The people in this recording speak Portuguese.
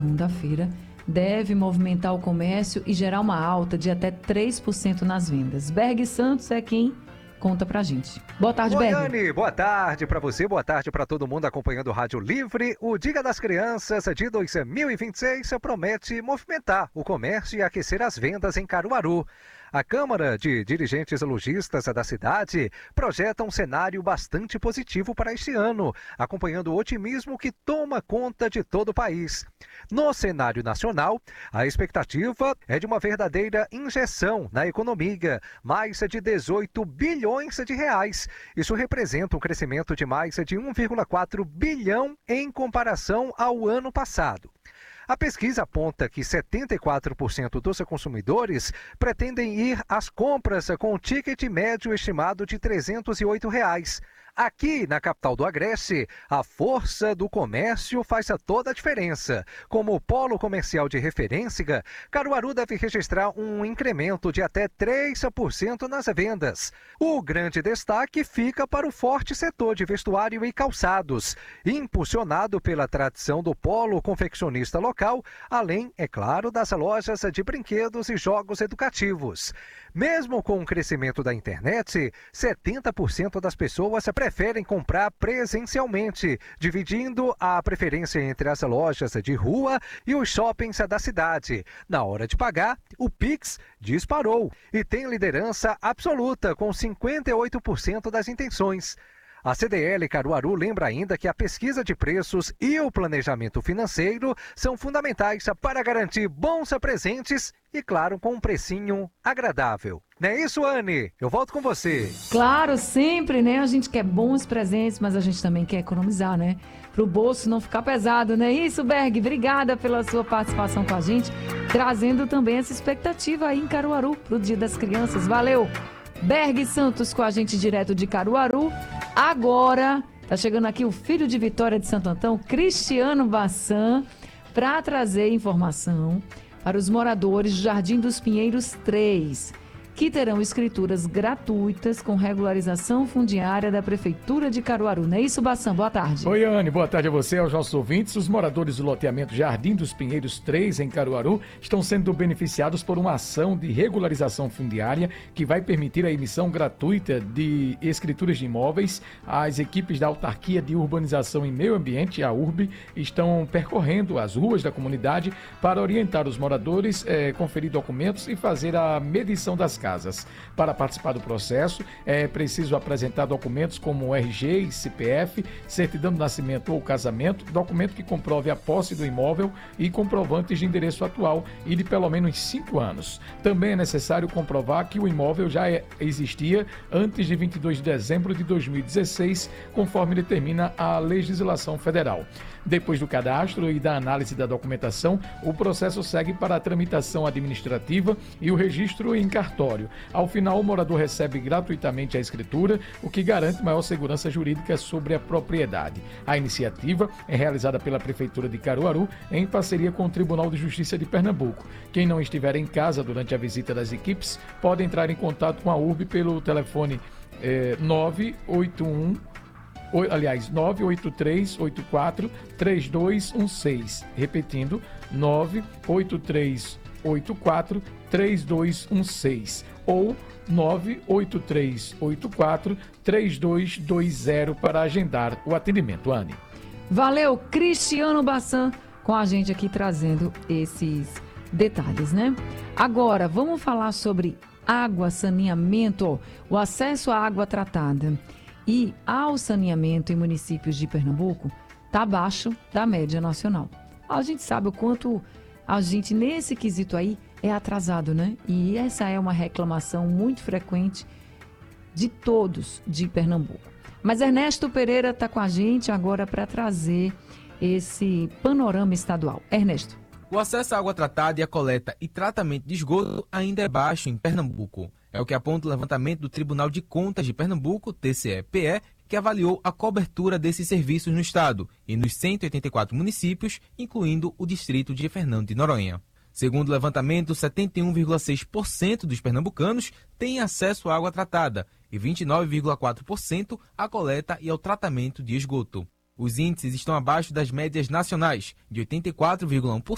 segunda-feira deve movimentar o comércio e gerar uma alta de até 3% nas vendas. Berg Santos é quem conta pra gente. Boa tarde, Berg. Goiane, boa tarde para você, boa tarde para todo mundo acompanhando o Rádio Livre. O Dia das Crianças de 2026 promete movimentar o comércio e aquecer as vendas em Caruaru. A Câmara de Dirigentes Lojistas da cidade projeta um cenário bastante positivo para este ano, acompanhando o otimismo que toma conta de todo o país. No cenário nacional, a expectativa é de uma verdadeira injeção na economia, mais de 18 bilhões de reais. Isso representa um crescimento de mais de 1,4 bilhão em comparação ao ano passado. A pesquisa aponta que 74% dos consumidores pretendem ir às compras com um ticket médio estimado de R$ 308. Aqui na capital do Agreste, a força do comércio faz toda a diferença. Como polo comercial de referência, Caruaru deve registrar um incremento de até 3% nas vendas. O grande destaque fica para o forte setor de vestuário e calçados, impulsionado pela tradição do polo confeccionista local, além, é claro, das lojas de brinquedos e jogos educativos. Mesmo com o crescimento da internet, 70% das pessoas preferem comprar presencialmente, dividindo a preferência entre as lojas de rua e os shoppings da cidade. Na hora de pagar, o Pix disparou e tem liderança absoluta, com 58% das intenções. A CDL Caruaru lembra ainda que a pesquisa de preços e o planejamento financeiro são fundamentais para garantir bons presentes e, claro, com um precinho agradável. Não é isso, Anne? Eu volto com você. Claro, sempre, né? A gente quer bons presentes, mas a gente também quer economizar, né? Para o bolso não ficar pesado, não é isso, Berg? Obrigada pela sua participação com a gente, trazendo também essa expectativa aí em Caruaru para o Dia das Crianças. Valeu! Berg Santos com a gente direto de Caruaru. Agora, tá chegando aqui o filho de Vitória de Santo Antão, Cristiano Bassan, para trazer informação para os moradores do Jardim dos Pinheiros 3, que terão escrituras gratuitas com regularização fundiária da Prefeitura de Caruaru. Não é isso, Bassan? Boa tarde. Oi, Anne. Boa tarde a você e aos nossos ouvintes. Os moradores do loteamento Jardim dos Pinheiros 3, em Caruaru, estão sendo beneficiados por uma ação de regularização fundiária que vai permitir a emissão gratuita de escrituras de imóveis. As equipes da Autarquia de Urbanização e Meio Ambiente, a URB, estão percorrendo as ruas da comunidade para orientar os moradores, conferir documentos e fazer a medição das casas. Para participar do processo, é preciso apresentar documentos como RG e CPF, certidão de nascimento ou casamento, documento que comprove a posse do imóvel e comprovantes de endereço atual e de pelo menos 5 anos. Também é necessário comprovar que o imóvel já existia antes de 22 de dezembro de 2016, conforme determina a legislação federal. Depois do cadastro e da análise da documentação, o processo segue para a tramitação administrativa e o registro em cartório. Ao final, o morador recebe gratuitamente a escritura, o que garante maior segurança jurídica sobre a propriedade. A iniciativa é realizada pela Prefeitura de Caruaru em parceria com o Tribunal de Justiça de Pernambuco. Quem não estiver em casa durante a visita das equipes pode entrar em contato com a URB pelo telefone 98384-3216, repetindo, 98384-3216 ou 98384-3220 para agendar o atendimento, Anne. Valeu, Cristiano Bassan, com a gente aqui trazendo esses detalhes, né? Agora, vamos falar sobre água, saneamento, o acesso à água tratada e ao saneamento em municípios de Pernambuco está abaixo da média nacional. A gente sabe o quanto a gente, nesse quesito aí, é atrasado, né? E essa é uma reclamação muito frequente de todos de Pernambuco. Mas Ernesto Pereira está com a gente agora para trazer esse panorama estadual. Ernesto. O acesso à água tratada e a coleta e tratamento de esgoto ainda é baixo em Pernambuco. É o que aponta o levantamento do Tribunal de Contas de Pernambuco, TCE-PE, que avaliou a cobertura desses serviços no estado e nos 184 municípios, incluindo o distrito de Fernando de Noronha. Segundo o levantamento, 71,6% dos pernambucanos têm acesso à água tratada e 29,4% à coleta e ao tratamento de esgoto. Os índices estão abaixo das médias nacionais, de 84,1%